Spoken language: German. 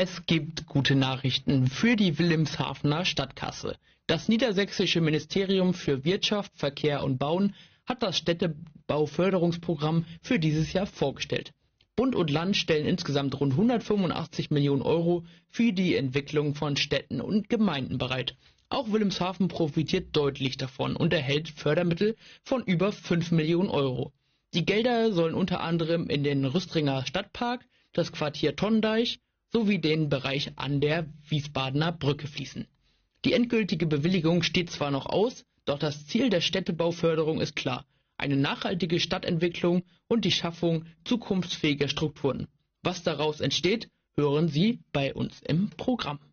Es gibt gute Nachrichten für die Wilhelmshavener Stadtkasse. Das niedersächsische Ministerium für Wirtschaft, Verkehr und Bauen hat das Städtebauförderungsprogramm für dieses Jahr vorgestellt. Bund und Land stellen insgesamt rund 185 Millionen Euro für die Entwicklung von Städten und Gemeinden bereit. Auch Wilhelmshaven profitiert deutlich davon und erhält Fördermittel von über 5 Millionen Euro. Die Gelder sollen unter anderem in den Rüstringer Stadtpark, das Quartier Tonnendeich sowie den Bereich an der Wiesbadener Brücke fließen. Die endgültige Bewilligung steht zwar noch aus, doch das Ziel der Städtebauförderung ist klar: eine nachhaltige Stadtentwicklung und die Schaffung zukunftsfähiger Strukturen. Was daraus entsteht, hören Sie bei uns im Programm.